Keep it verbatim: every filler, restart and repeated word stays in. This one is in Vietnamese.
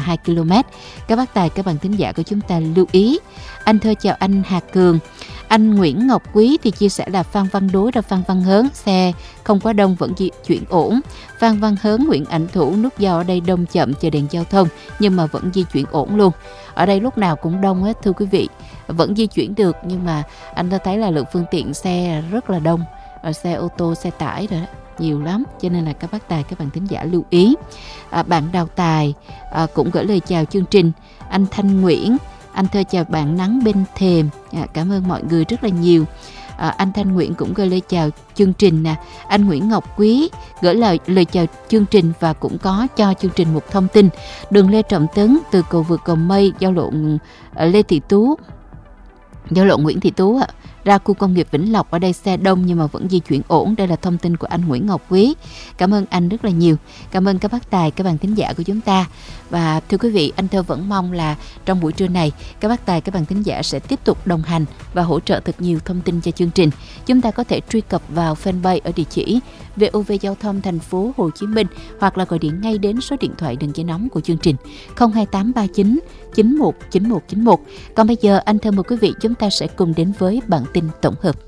hai ki lô mét. Các bác tài, các bạn thính giả của chúng ta lưu ý. Anh Thơ chào anh Hà Cường. Anh Nguyễn Ngọc Quý thì chia sẻ là Phan Văn Đối ra Phan Văn Hớn, xe không quá đông vẫn di chuyển ổn. Phan Văn Hớn, Nguyễn Ảnh Thủ, nút giao ở đây đông chậm chờ đèn giao thông nhưng mà vẫn di chuyển ổn luôn. Ở đây lúc nào cũng đông hết thưa quý vị, vẫn di chuyển được nhưng mà anh ta thấy là lượng phương tiện xe rất là đông, ở xe ô tô, xe tải rồi đó, nhiều lắm, cho nên là các bác tài, các bạn thính giả lưu ý. À, bạn Đào Tài à, cũng gửi lời chào chương trình. Anh Thanh Nguyễn, anh Thơ chào bạn Nắng Bên Thềm. À, cảm ơn mọi người rất là nhiều. À, anh Thanh Nguyễn cũng gửi lời chào chương trình nè. Anh Nguyễn Ngọc Quý gửi lời lời chào chương trình và cũng có cho chương trình một thông tin. Đường Lê Trọng Tấn từ cầu vượt Cầu Mây, giao lộ Lê Thị Tú, giao lộ Nguyễn Thị Tú ạ, ra khu công nghiệp Vĩnh Lộc, ở đây xe đông nhưng mà vẫn di chuyển ổn. Đây là thông tin của anh Nguyễn Ngọc Quý. Cảm ơn anh rất là nhiều. Cảm ơn các bác tài, các bạn thính giả của chúng ta. Và thưa quý vị, anh Thơ vẫn mong là trong buổi trưa này các bác tài, các bạn thính giả sẽ tiếp tục đồng hành và hỗ trợ thật nhiều thông tin cho chương trình. Chúng ta có thể truy cập vào fanpage ở địa chỉ vê o vê Giao thông Thành phố Hồ Chí Minh hoặc là gọi điện ngay đến số điện thoại đường dây nóng của chương trình không hai tám ba chín chín một chín một chín một. Còn bây giờ anh Thơ mời quý vị chúng ta sẽ cùng đến với bản tin tổng hợp.